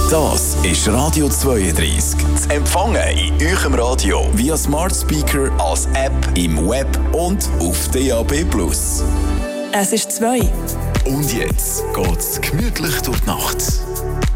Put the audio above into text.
Das ist Radio 32. Zu empfangen in eurem Radio via Smart Speaker, als App, im Web und auf DAB+. Es ist 2. Und jetzt geht's gemütlich durch die Nacht.